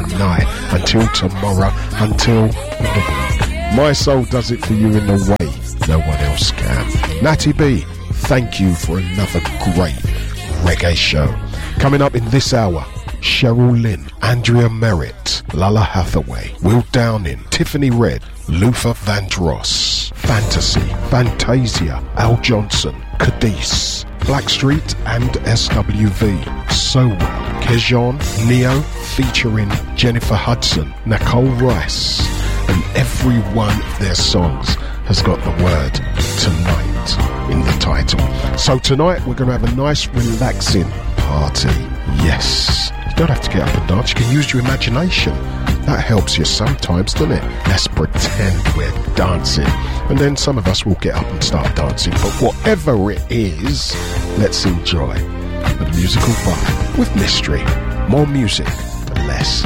tonight, until tomorrow, until my soul does it for you in the way no one else can. Natty B, thank you for another great reggae show. Coming up in this hour, Cheryl Lynn, Andrea Merritt, Lala Hathaway, Will Downing, Tiffany Red, Luther Vandross, Fantasy, Fantasia, Al Johnson, Cadiz, Blackstreet and SWV, So Well, Kejon, Neo, featuring Jennifer Hudson, Nicole Rice, and every one of their songs has got the word tonight in the title. So tonight we're going to have a nice relaxing party. Yes, you don't have to get up and dance, you can use your imagination. That helps you sometimes, doesn't it? Let's pretend we're dancing, and then some of us will get up and start dancing. But whatever it is, let's enjoy the musical vibe with mystery. More music, less